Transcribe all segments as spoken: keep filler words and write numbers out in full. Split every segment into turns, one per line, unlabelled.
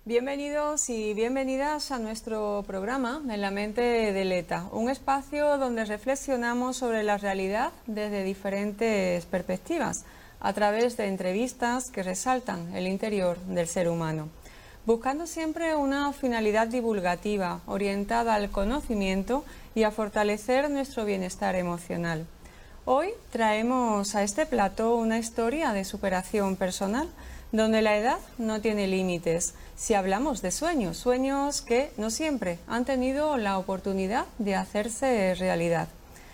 Bienvenidos y bienvenidas a nuestro programa En la mente de Leta, un espacio donde reflexionamos sobre la realidad desde diferentes perspectivas, a través de entrevistas que resaltan el interior del ser humano, buscando siempre una finalidad divulgativa orientada al conocimiento y a fortalecer nuestro bienestar emocional. Hoy traemos a este plató una historia de superación personal, donde la edad no tiene límites. Si hablamos de sueños, sueños que no siempre han tenido la oportunidad de hacerse realidad.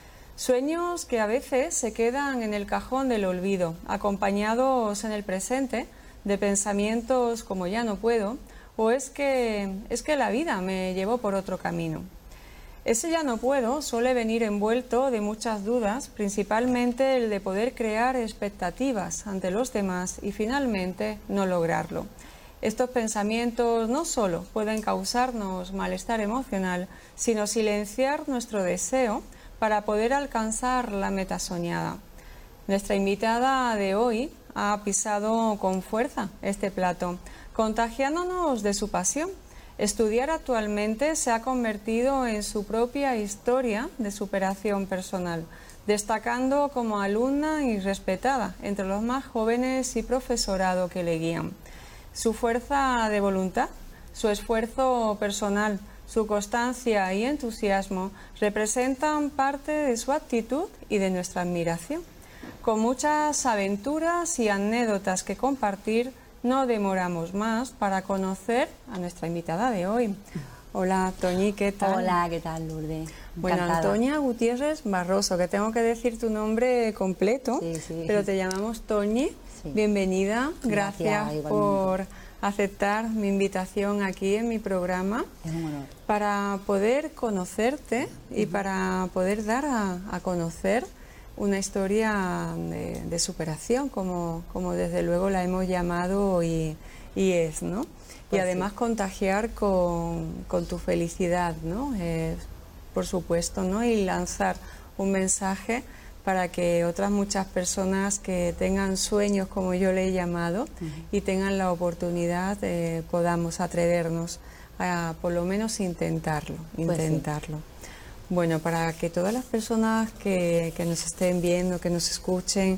Sueños que a veces se quedan en el cajón del olvido, acompañados en el presente de pensamientos como ya no puedo, o es que, es que la vida me llevó por otro camino. Ese ya no puedo suele venir envuelto de muchas dudas, principalmente el de poder crear expectativas ante los demás y finalmente no lograrlo. Estos pensamientos no solo pueden causarnos malestar emocional, sino silenciar nuestro deseo para poder alcanzar la meta soñada. Nuestra invitada de hoy ha pisado con fuerza este plató, contagiándonos de su pasión. Estudiar actualmente se ha convertido en su propia historia de superación personal, destacando como alumna y respetada entre los más jóvenes y profesorado que le guían. Su fuerza de voluntad, su esfuerzo personal, su constancia y entusiasmo representan parte de su actitud y de nuestra admiración. Con muchas aventuras y anécdotas que compartir, no demoramos más para conocer a nuestra invitada de hoy. Hola, Toñi, ¿qué tal?
Hola, ¿qué tal, Lourdes?
Bueno, Antonia Gutiérrez Barroso, que tengo que decir tu nombre completo,
sí, sí.
pero te llamamos Toñi. Sí. Bienvenida, gracias, gracias por aceptar mi invitación aquí en mi programa.
Es un honor.
Para poder conocerte y uh-huh. para poder dar a, a conocer una historia de, de superación, como, como desde luego la hemos llamado y, y es, ¿no? Pues y además sí. contagiar con, con tu felicidad, ¿no? Eh, por supuesto, ¿no? Y lanzar un mensaje para que otras muchas personas que tengan sueños, como yo le he llamado, uh-huh. y tengan la oportunidad, eh, podamos atrevernos a por lo menos intentarlo, intentarlo. Pues sí. Bueno, para que todas las personas que, que nos estén viendo, que nos escuchen,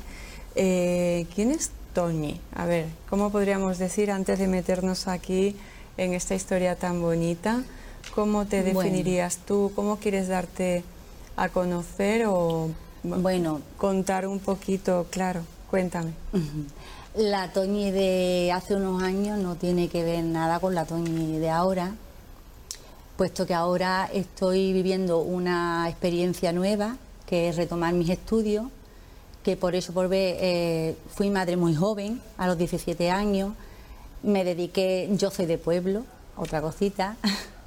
eh, ¿quién es Toñi? A ver, ¿cómo podríamos decir antes de meternos aquí en esta historia tan bonita? ¿Cómo te definirías bueno. tú? ¿Cómo quieres darte a conocer o
bueno,
contar un poquito? Claro, cuéntame.
La Toñi de hace unos años no tiene que ver nada con la Toñi de ahora, puesto que ahora estoy viviendo una experiencia nueva, que es retomar mis estudios, que por eso por ver, eh, fui madre muy joven, a los diecisiete años, me dediqué, yo soy de pueblo, otra cosita,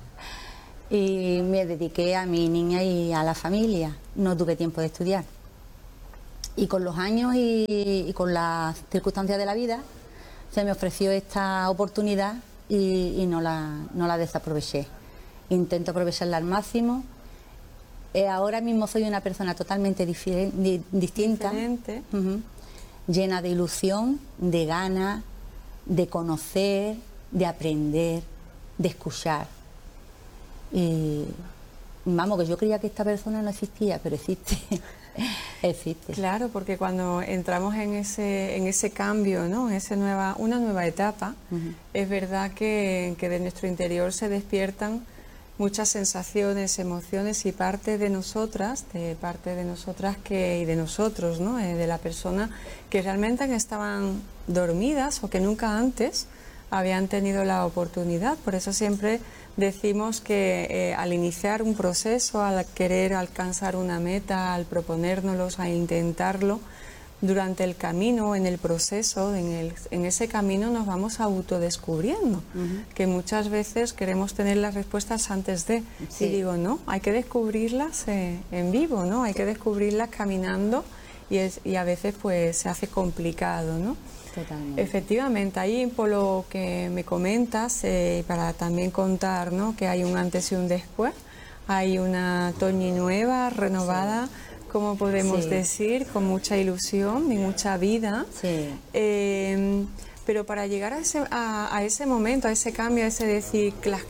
y me dediqué a mi niña y a la familia, no tuve tiempo de estudiar. Y con los años y, y con las circunstancias de la vida, se me ofreció esta oportunidad y, y no la, no la desaproveché. Intento aprovecharla al máximo. Eh, ahora mismo soy una persona totalmente difer- di- distinta,
Diferente.
uh-huh, llena de ilusión, de ganas, de conocer, de aprender, de escuchar. Y vamos, que yo creía que esta persona no existía, pero existe. existe.
Claro, porque cuando entramos en ese, en ese cambio, ¿no? En esa nueva, una nueva etapa, uh-huh. es verdad que, que de nuestro interior se despiertan muchas sensaciones, emociones y parte de nosotras, de parte de nosotras que, y de nosotros, ¿no? Eh, de la persona que realmente estaban dormidas o que nunca antes habían tenido la oportunidad. Por eso siempre decimos que eh, al iniciar un proceso, al querer alcanzar una meta, al proponérnoslos, a intentarlo, durante el camino, en el proceso, en, el, en ese camino nos vamos autodescubriendo, uh-huh. que muchas veces queremos tener las respuestas antes de, sí. y digo, no, hay que descubrirlas eh, en vivo, ¿no? Hay que descubrirlas caminando y, es, y a veces pues se hace complicado, ¿no?
Totalmente.
Efectivamente, ahí por lo que me comentas, eh, para también contar, ¿no? Que hay un antes y un después, hay una Toñi nueva, renovada, sí. como podemos
sí.
decir, con mucha ilusión y mucha vida.
Sí.
Eh, pero para llegar a ese, a, a ese momento, a ese cambio, a ese decir, clac,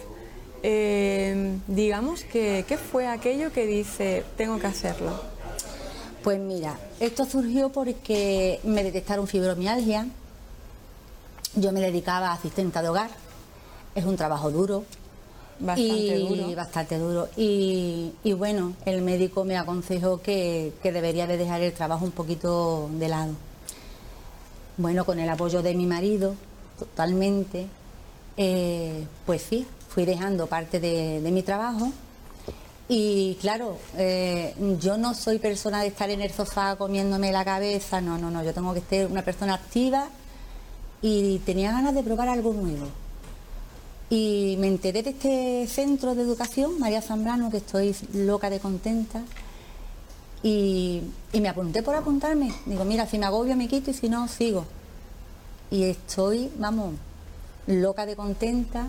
eh, digamos que, ¿qué fue aquello que dice, tengo que hacerlo?
Pues mira, esto surgió porque me detectaron fibromialgia. Yo me dedicaba a asistenta de hogar. Es un trabajo duro.
Bastante
y,
duro.
Bastante duro. Y, y bueno, el médico me aconsejó que, que debería de dejar el trabajo un poquito de lado. Bueno, con el apoyo de mi marido, totalmente, eh, pues sí, fui dejando parte de, de mi trabajo. Y claro, eh, yo no soy persona de estar en el sofá comiéndome la cabeza, no, no, no, yo tengo que ser una persona activa y tenía ganas de probar algo nuevo. Y me enteré de este centro de educación, María Zambrano, que estoy loca de contenta, y, y me apunté por apuntarme. Digo, mira, si me agobio me quito y si no, sigo. Y estoy, vamos, loca de contenta,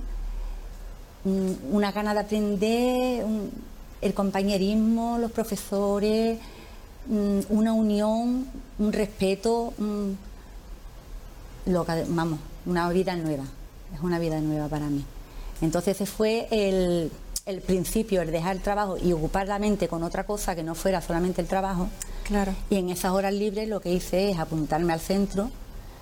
una gana de aprender, un, el compañerismo, los profesores, una unión, un respeto, un, loca de, vamos, una vida nueva. Es una vida nueva para mí. Entonces ese fue el, el principio, el dejar el trabajo y ocupar la mente con otra cosa que no fuera solamente el trabajo.
Claro. Y
en esas horas libres lo que hice es apuntarme al centro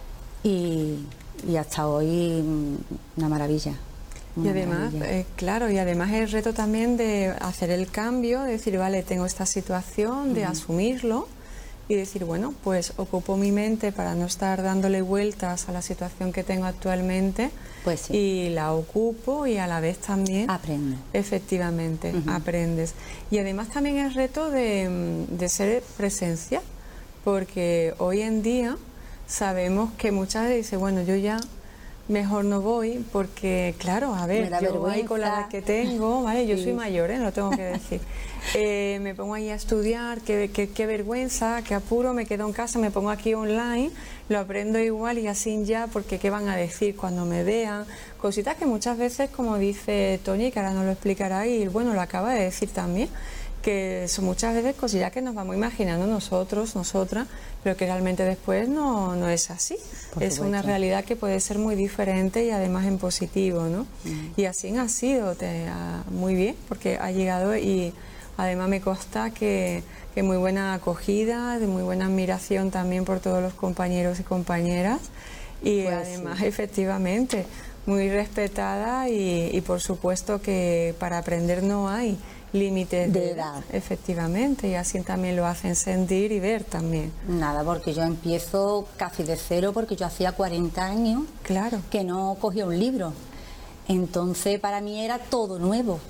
y, y hasta hoy una maravilla. Una
y además, eh, claro, y además el reto también de hacer el cambio, de decir, vale, tengo esta situación, de uh-huh. asumirlo. Y decir, bueno, pues ocupo mi mente para no estar dándole vueltas a la situación que tengo actualmente,
pues sí.
Y la ocupo y a la vez también...
Aprendo.
Efectivamente, uh-huh. aprendes. Y además también el reto de, de ser presencia, porque hoy en día sabemos que muchas veces dice, bueno, yo ya mejor no voy, porque claro, a ver, yo vergüenza. Ahí con la edad que tengo, ¿vale? Yo sí. soy mayor, ¿eh? Lo tengo que decir. Eh, me pongo ahí a estudiar, qué, qué, qué vergüenza, qué apuro, me quedo en casa, me pongo aquí online, lo aprendo igual y así ya, porque qué van a decir cuando me vean, cositas que muchas veces, como dice Toñi, que ahora nos lo explicará y bueno, lo acaba de decir también, que son muchas veces cosillas que nos vamos imaginando nosotros, nosotras, pero que realmente después no, no es así. Por es supuesto. Una realidad que puede ser muy diferente y además en positivo, ¿no? Mm. Y así ha sido te, a, muy bien, porque ha llegado y además me consta que, que muy buena acogida, de muy buena admiración también por todos los compañeros y compañeras y pues además sí. efectivamente muy respetada y, y por supuesto que para aprender no hay límites de, de edad, efectivamente, y así también lo hacen sentir y ver también.
Nada, porque yo empiezo casi de cero, porque yo hacía cuarenta años
claro.
que no cogía un libro, entonces para mí era todo nuevo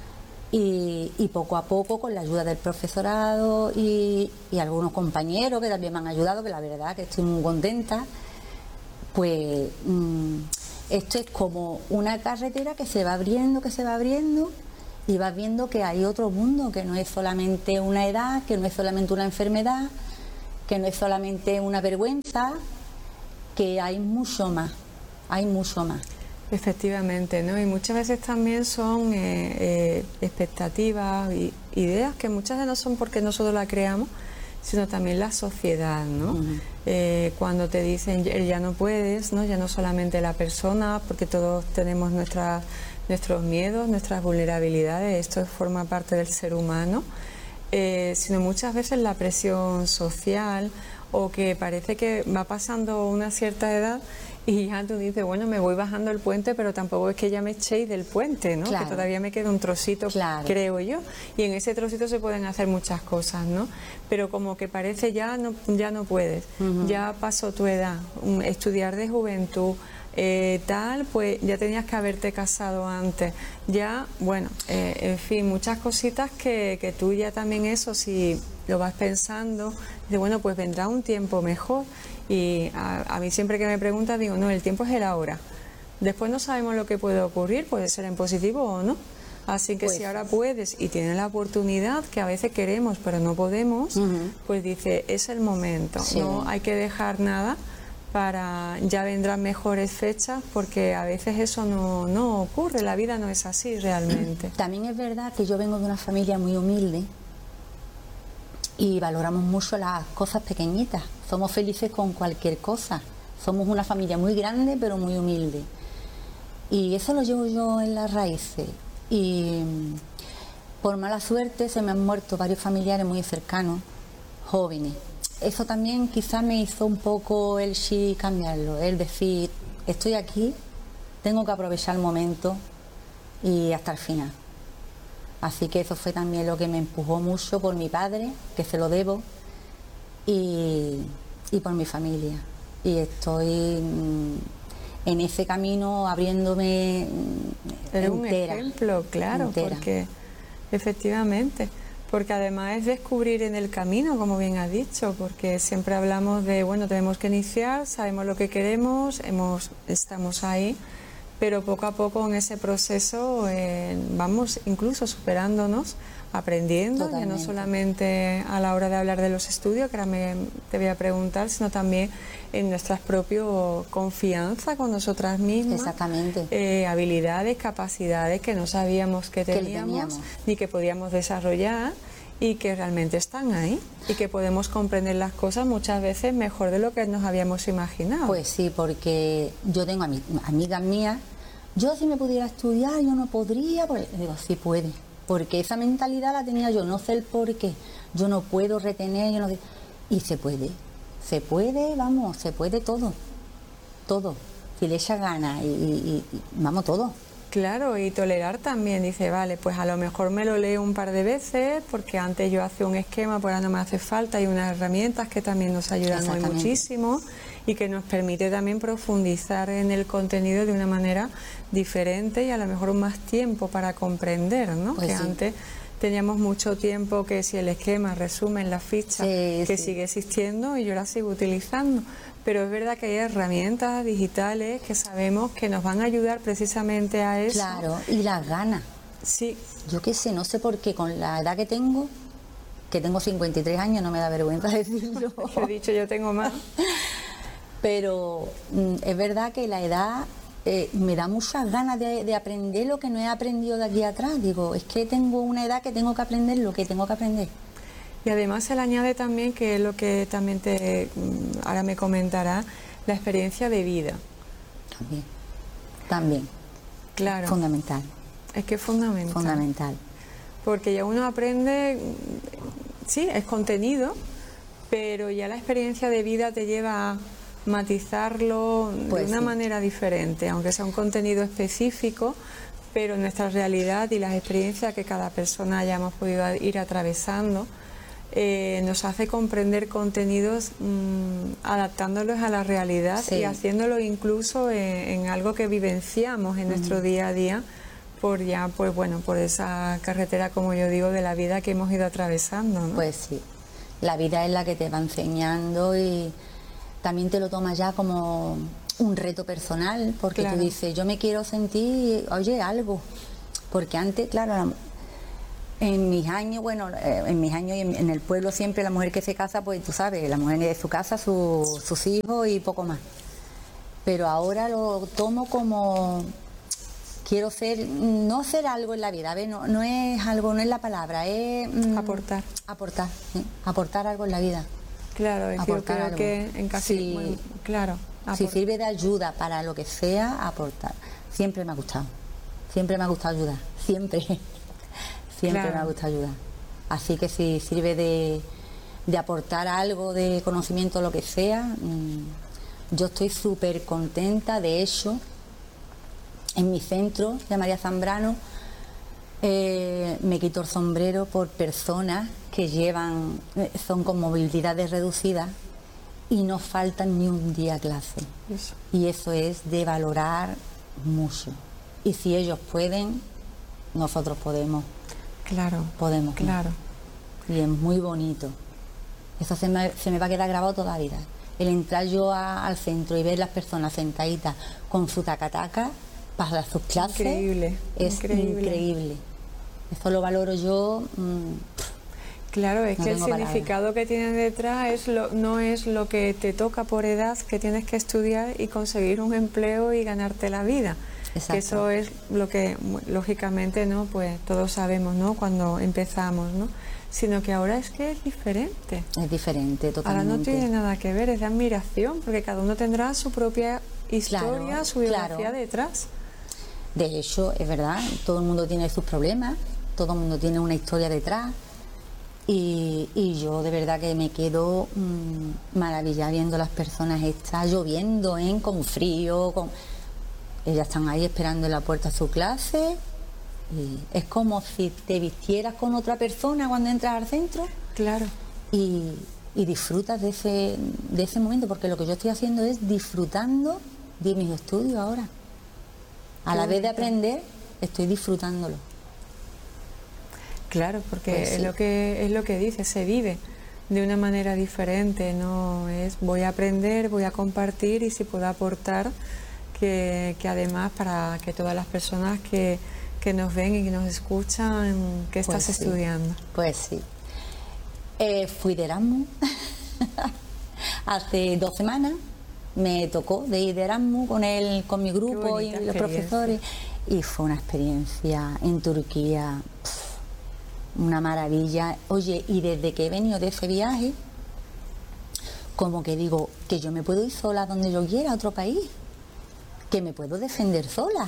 y, y poco a poco con la ayuda del profesorado y, y algunos compañeros que también me han ayudado, que la verdad que estoy muy contenta, pues mmm, esto es como una carretera que se va abriendo, que se va abriendo y vas viendo que hay otro mundo, que no es solamente una edad, que no es solamente una enfermedad, que no es solamente una vergüenza, que hay mucho más, hay mucho más.
Efectivamente, ¿no? Y muchas veces también son eh, eh, expectativas y ideas que muchas veces no son porque nosotros las creamos, sino también la sociedad, ¿no? Uh-huh. eh, cuando te dicen ya no puedes, ¿no? Ya no solamente la persona, porque todos tenemos nuestras nuestros miedos, nuestras vulnerabilidades, esto forma parte del ser humano, eh, sino muchas veces la presión social o que parece que va pasando una cierta edad y ya tú dices, bueno, me voy bajando el puente, pero tampoco es que ya me echéis del puente, ¿no?
Claro.
Que todavía me queda un trocito, claro. creo yo, y en ese trocito se pueden hacer muchas cosas, ¿no? Pero como que parece ya no, ya no puedes, uh-huh. ya pasó tu edad, um, estudiar de juventud, Eh, tal, pues ya tenías que haberte casado antes, ya, bueno, eh, en fin, muchas cositas que, que tú ya también eso, si lo vas pensando, de bueno, pues vendrá un tiempo mejor y a, a mí siempre que me preguntan digo, no, el tiempo es el ahora, después no sabemos lo que puede ocurrir, puede ser en positivo o no, así que pues, si ahora puedes y tienes la oportunidad, que a veces queremos pero no podemos, uh-huh. pues dice, es el momento, sí. no hay que dejar nada para ya vendrán mejores fechas, porque a veces eso no, no ocurre, la vida no es así realmente.
También es verdad que yo vengo de una familia muy humilde y valoramos mucho las cosas pequeñitas, somos felices con cualquier cosa, Somos una familia muy grande, pero muy humilde. Y eso lo llevo yo en las raíces. Y por mala suerte se me han muerto varios familiares muy cercanos, jóvenes. Eso también quizás me hizo un poco el sí cambiarlo, el decir, estoy aquí, tengo que aprovechar el momento y hasta el final. Así que eso fue también lo que me empujó mucho por mi padre, que se lo debo, y, y por mi familia. Y estoy mm, en ese camino abriéndome
Eres
entera.
un ejemplo, claro,
entera.
porque efectivamente, porque además es descubrir en el camino, como bien has dicho, porque siempre hablamos de, bueno, tenemos que iniciar, sabemos lo que queremos, hemos, estamos ahí, pero poco a poco en ese proceso eh, vamos incluso superándonos, aprendiendo, ya no solamente a la hora de hablar de los estudios, que ahora me, te voy a preguntar, sino también en nuestras propias confianza con nosotras mismas.
Exactamente.
Eh, habilidades, capacidades que no sabíamos que teníamos, que teníamos ni que podíamos desarrollar y que realmente están ahí y que podemos comprender las cosas muchas veces mejor de lo que nos habíamos imaginado.
Pues sí, porque yo tengo ami amigas mías, yo si me pudiera estudiar, yo no podría, pues digo, sí puede. Porque esa mentalidad la tenía yo, no sé el por qué, yo no puedo retener, yo no sé, y se puede, se puede, vamos, se puede todo, todo, si le echa ganas y, y, y vamos, todo.
Claro, y tolerar también, dice, vale, pues a lo mejor me lo leo un par de veces, porque antes yo hacía un esquema, pues ahora no me hace falta, hay unas herramientas que también nos ayudan hoy muchísimo y que nos permite también profundizar en el contenido de una manera diferente y a lo mejor más tiempo para comprender, ¿no?
Pues
que
sí.
Antes teníamos mucho tiempo que si el esquema, resumen, la ficha,
sí,
que
sí.
sigue existiendo y yo la sigo utilizando. Pero es verdad que hay herramientas digitales que sabemos que nos van a ayudar precisamente a eso.
Claro, y las ganas.
Sí.
Yo qué sé, no sé por qué, con la edad que tengo, que tengo cincuenta y tres años, no me da vergüenza decirlo.
He dicho, yo tengo más.
Pero mm, es verdad que la edad eh, me da muchas ganas de, de aprender lo que no he aprendido de aquí atrás. Digo, es que tengo una edad que tengo que aprender lo que tengo que aprender.
Y además se le añade también, que es lo que también te ahora me comentará, la experiencia de vida.
También, también.
Claro.
Fundamental.
Es que es fundamental.
Fundamental.
Porque ya uno aprende, sí, es contenido, pero ya la experiencia de vida te lleva a matizarlo pues de una sí. manera diferente, aunque sea un contenido específico, pero nuestra realidad y las experiencias que cada persona hayamos podido ir atravesando, Eh, nos hace comprender contenidos mmm, adaptándolos a la realidad sí. y haciéndolo incluso en, en algo que vivenciamos en mm. nuestro día a día por ya pues bueno por esa carretera, como yo digo, de la vida que hemos ido atravesando, ¿no?
Pues sí, la vida es la que te va enseñando y también te lo tomas ya como un reto personal, porque claro. tú dices, yo me quiero sentir, oye, algo, porque antes, claro, la, en mis años, bueno, eh, en mis años y en, en el pueblo siempre la mujer que se casa, pues tú sabes, la mujer de su casa, su, sus hijos y poco más. Pero ahora lo tomo como, quiero ser, no ser algo en la vida, ¿ves? No, no es algo, no es la palabra, es... Mm,
aportar.
Aportar, ¿sí? Aportar algo en la vida.
Claro, es aportar yo creo algo. que en casi,
sí,
bueno, claro.
Si sirve de ayuda para lo que sea, aportar. Siempre me ha gustado, siempre me ha gustado ayudar, siempre. Siempre claro. me gusta ayudar. Así que si sirve de, de aportar algo de conocimiento, lo que sea, mmm, yo estoy súper contenta. De hecho, en mi centro de María Zambrano eh, me quito el sombrero por personas que llevan, son con movilidades reducidas y no faltan ni un día a clase. Eso. Y eso es de valorar mucho. Y si ellos pueden, nosotros podemos.
Claro,
podemos.
Claro.
Y es muy bonito. Eso se me, se me va a quedar grabado toda la vida. El entrar yo a, al centro y ver las personas sentaditas con su tacataca para sus clases.
Increíble.
Es increíble. increíble. Eso lo valoro yo. Mmm,
Claro, es
no
que el significado
palabras.
que tiene detrás es lo, no es lo que te toca por edad, que tienes que estudiar y conseguir un empleo y ganarte la vida,
Exacto.
Que eso es lo que lógicamente, ¿no? Pues todos sabemos, ¿no? Cuando empezamos, ¿no? Sino que ahora es que es diferente.
Es diferente, totalmente.
Ahora no tiene nada que ver, es de admiración, porque cada uno tendrá su propia historia,
Claro,
su biografía
claro.
detrás.
De hecho, es verdad, todo el mundo tiene sus problemas, todo el mundo tiene una historia detrás. Y, y yo de verdad que me quedo mmm, maravillada viendo las personas estas, lloviendo, ¿eh? Con frío, con... ellas están ahí esperando en la puerta a su clase y es como si te vistieras con otra persona cuando entras al centro.
Claro.
Y, y disfrutas de ese, de ese momento, porque lo que yo estoy haciendo es disfrutando de mis estudios ahora. A la vez de aprender, estoy disfrutándolo.
Claro, porque
Pues sí.
es lo que es lo que dice, se vive de una manera diferente, no es voy a aprender, voy a compartir y si puedo aportar, que, que además para que todas las personas que, que nos ven y que nos escuchan, ¿qué estás
Pues sí.
estudiando?
Pues sí. Eh, fui de Erasmus hace dos semanas, me tocó de ir de Erasmus con el, con mi grupo y los profesores, y fue una experiencia en Turquía. Pff, una maravilla. Oye, y desde que he venido de ese viaje, como que digo, que yo me puedo ir sola donde yo quiera, a otro país, que me puedo defender sola.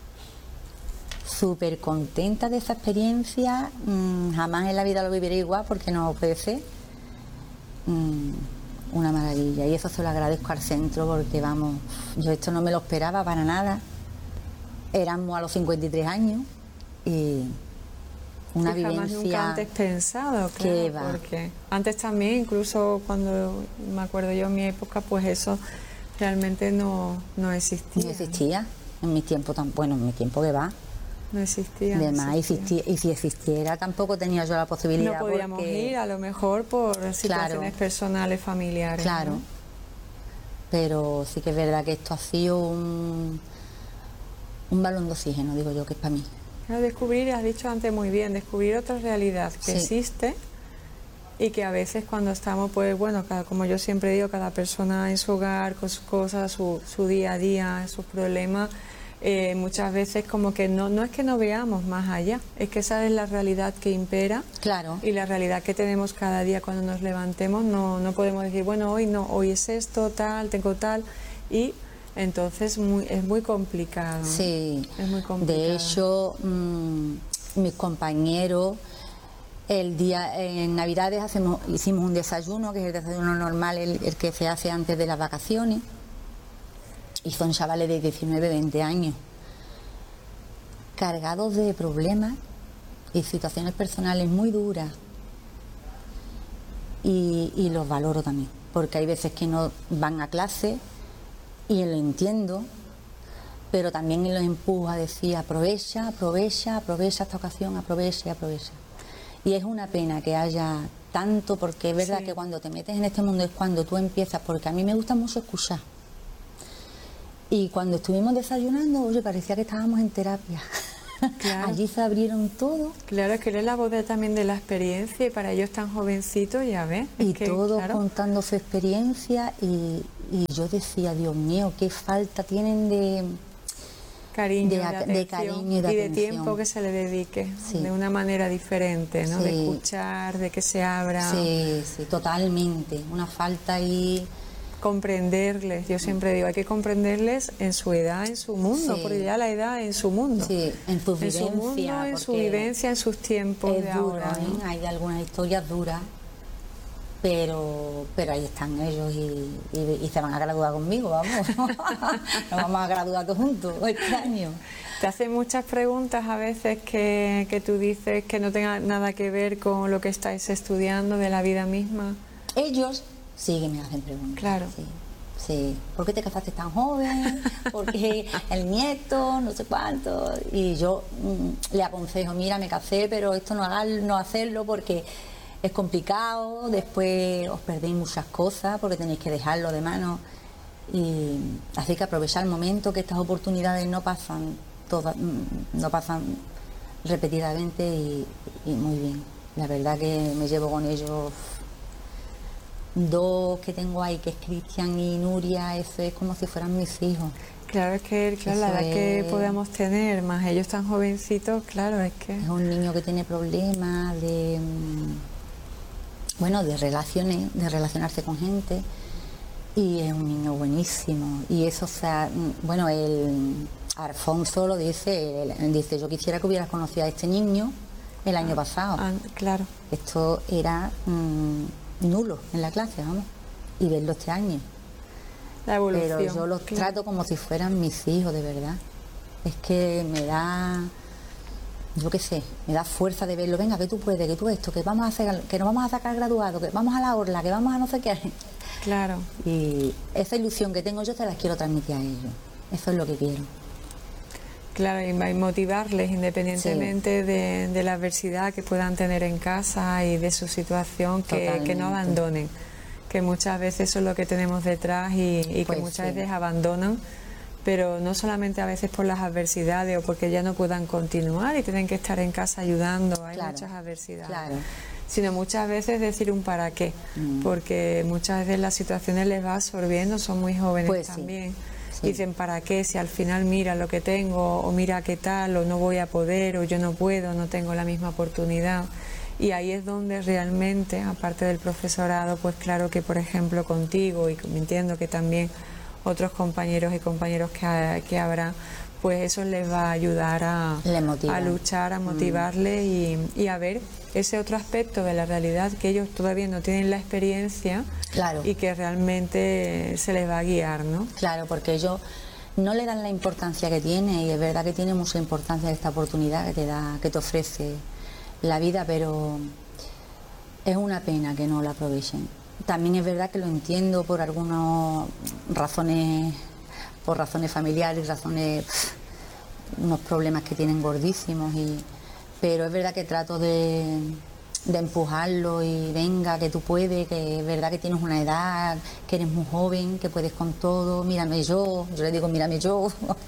Súper contenta de esa experiencia, mmm, jamás en la vida lo viviré igual porque no puede ser. Mmm, una maravilla, y eso se lo agradezco al centro porque vamos, yo esto no me lo esperaba para nada. Éramos a los cincuenta y tres años y una
sí, jamás
vivencia
nunca antes pensado, claro,
que va.
porque antes también, incluso cuando me acuerdo yo en mi época, pues eso realmente no, no existía.
No existía, en mi tiempo tan bueno, en mi tiempo que va.
No existía.
Además,
no existía.
existía, y si existiera tampoco tenía yo la posibilidad.
No podíamos
porque,
ir, a lo mejor por situaciones
claro,
personales, familiares.
Claro.
¿no?
Pero sí que es verdad que esto ha sido un, un balón de oxígeno, digo yo, que es para mí.
Claro, descubrir, has dicho antes muy bien, descubrir otra realidad que
Sí.
existe y que a veces cuando estamos, pues bueno, cada, como yo siempre digo, cada persona en su hogar, con sus cosas, su, su día a día, sus problemas, eh, muchas veces como que no, no es que no veamos más allá, es que esa es la realidad que impera.
Claro.
Y la realidad que tenemos cada día cuando nos levantemos, no, no podemos decir, bueno, hoy no, hoy es esto, tal, tengo tal, y entonces muy, es muy complicado.
Sí,
es muy complicado.
De hecho, mmm, mis compañeros, el día en Navidades hacemos, hicimos un desayuno, que es el desayuno normal, el, el que se hace antes de las vacaciones, y son chavales de diecinueve, veinte años, cargados de problemas y situaciones personales muy duras, y, y los valoro también, porque hay veces que no van a clase y lo entiendo, pero también los empuja a decir aprovecha, aprovecha, aprovecha esta ocasión, aprovecha y aprovecha. Y es una pena que haya tanto, porque es verdad
sí.
que cuando te metes en este mundo es cuando tú empiezas, porque a mí me gusta mucho escuchar. Y cuando estuvimos desayunando, oye, parecía que estábamos en terapia. Claro. Allí se abrieron todo.
Claro, es que eres la voz de, también de la experiencia, y para ellos tan jovencitos, ya ves.
Y
que,
todos
claro.
contando su experiencia, y, y yo decía, Dios mío, qué falta tienen de
cariño,
de,
de,
de, de cariño y de,
y de
atención.
tiempo que se le dedique,
sí.
de una manera diferente, ¿no?
Sí.
De escuchar, de que se abra.
Sí, sí, totalmente. Una falta ahí.
Comprenderles, yo siempre digo, hay que comprenderles en su edad, en su mundo,
sí.
porque ya la edad en su mundo.
Sí, en su vivencia.
En su mundo, en su vivencia, en sus tiempos
es
de
duro,
ahora. ¿no?
¿eh? Hay algunas historias duras, pero pero ahí están ellos y, y, y se van a graduar conmigo, vamos. Nos vamos a graduar todos juntos este año.
Te hacen muchas preguntas a veces que, que tú dices que no tengan nada que ver con lo que estáis estudiando, de la vida misma.
Ellos sí que me hacen preguntas.
Claro.
Sí, sí. ¿Por qué te casaste tan joven? ¿Por qué el nieto? No sé cuánto. Y yo mmm, le aconsejo, mira, me casé, pero esto no, haga, no hacerlo porque es complicado, después os perdéis muchas cosas porque tenéis que dejarlo de mano. Y así que aprovechar el momento, que estas oportunidades no pasan todas, no pasan repetidamente, y, y muy bien. La verdad que me llevo con ellos. Dos que tengo ahí, que es Cristian y Nuria, eso es como si fueran mis hijos.
Claro, es que claro, la edad
Eso
que
es-
podamos tener, más ellos tan jovencitos, claro, es que...
Es un niño que tiene problemas de, mm, bueno, de relaciones, de relacionarse con gente, y es un niño buenísimo. Y eso, o sea, mm, bueno, el Alfonso lo dice, él dice, yo quisiera que hubieras conocido a este niño el año pasado.
Ah, claro,
Esto era mm, nulo en la clase, vamos, y verlo este año.
la evolución.
Pero yo los
claro.
trato como si fueran mis hijos, de verdad. Es que me da, yo qué sé, me da fuerza de verlo. Venga, que tú puedes, que tú esto, que vamos a hacer, que nos vamos a sacar graduado, que vamos a la orla, que vamos a no sé qué.
Claro,
Y esa ilusión que tengo yo se las quiero transmitir a ellos. Eso es lo que quiero.
claro, y y motivarles independientemente de, de la adversidad que puedan tener en casa y de su situación, que, que
Totalmente.
no abandonen, que muchas veces eso es lo que tenemos detrás y, y que
Pues
muchas
sí.
veces abandonan, pero no solamente a veces por las adversidades o porque ya no puedan continuar y tienen que estar en casa ayudando, hay
Claro,
muchas adversidades.
claro.
Sino muchas veces decir un para qué,
Mm.
porque muchas veces las situaciones les va absorbiendo, son muy jóvenes
Pues sí,
también.
sí.
Dicen para qué, si al final mira lo que tengo, o mira qué tal, o no voy a poder, o yo no puedo, no tengo la misma oportunidad. Y ahí es donde realmente, aparte del profesorado, pues claro que por ejemplo contigo, y entiendo que también otros compañeros y compañeros que, ha- que habrá, pues eso les va a ayudar a,
Les motiva.
a luchar, a motivarles y, y a ver ese otro aspecto de la realidad que ellos todavía no tienen la experiencia
Claro.
y que realmente se les va a guiar, ¿no?
Claro, porque ellos no le dan la importancia que tiene, y es verdad que tiene mucha importancia esta oportunidad que te da, que te ofrece la vida, pero es una pena que no la aprovechen. También es verdad que lo entiendo por algunas razones, por razones familiares, razones, pff, unos problemas que tienen gordísimos, y pero es verdad que trato de, de empujarlo y venga, que tú puedes, que es verdad que tienes una edad, que eres muy joven, que puedes con todo, mírame yo, yo le digo mírame yo.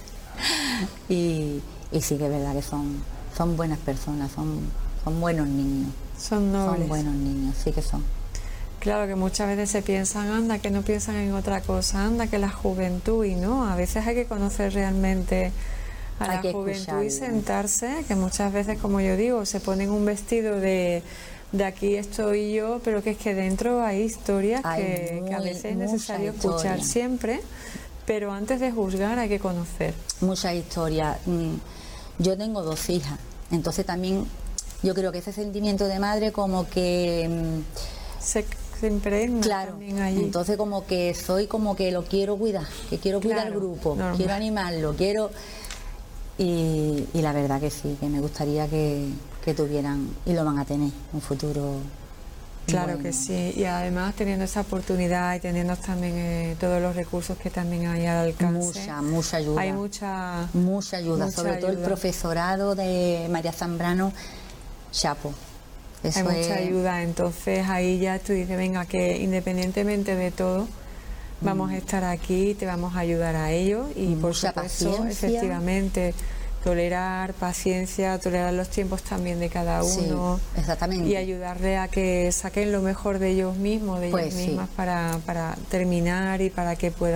y, y sí que es verdad que son, son buenas personas, son, son buenos niños,
Son nobles.
son buenos niños, sí que son.
Claro que muchas veces se piensan, anda, que no piensan en otra cosa, anda, que la juventud, y no, a veces hay que conocer realmente a
Hay
la
que
juventud y
escucharlo.
sentarse, que muchas veces, como yo digo, se ponen un vestido de, de aquí estoy yo, pero que es que dentro hay historias
Hay
que, que a
muy-
veces es
mucha
necesario escuchar
historia.
siempre, pero antes de juzgar hay que conocer.
Muchas historias. Mm, Yo tengo dos hijas, entonces también yo creo que ese sentimiento de madre como que... mm,
Se, se impregna
Claro,
también allí.
entonces como que soy como que lo quiero cuidar, que quiero cuidar
Claro,
al grupo,
normal.
quiero animarlo, quiero... Y, y la verdad que sí, que me gustaría que, que tuvieran, y lo van a tener, un futuro.
Claro
bueno.
que sí, y además teniendo esa oportunidad y teniendo también eh, todos los recursos que también hay al alcance.
Mucha, mucha ayuda.
Hay mucha,
Mucha ayuda,
mucha
sobre todo el
ayuda.
profesorado de María Zambrano, chapo. Eso
hay mucha
es-
ayuda, entonces ahí ya tú dices, venga, que independientemente de todo, vamos a estar aquí, te vamos a ayudar a ello y por
Mucha
supuesto,
paciencia.
efectivamente, tolerar, paciencia, tolerar los tiempos también de cada
Sí,
uno.
exactamente.
Y ayudarle a que saquen lo mejor de ellos mismos, de
Pues
ellas
sí.
mismas para, para terminar y para que puedan